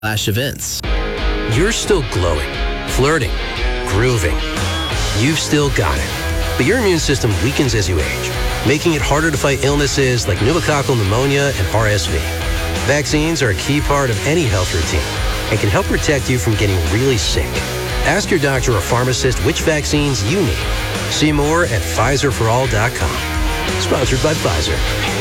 events. You're still glowing, flirting, grooving. You've still got it. But your immune system weakens as you age, making it harder to fight illnesses like pneumococcal pneumonia and RSV. Vaccines are a key part of any health routine and can help protect you from getting really sick. Ask your doctor or pharmacist which vaccines you need. See more at PfizerForAll.com. Sponsored by Pfizer.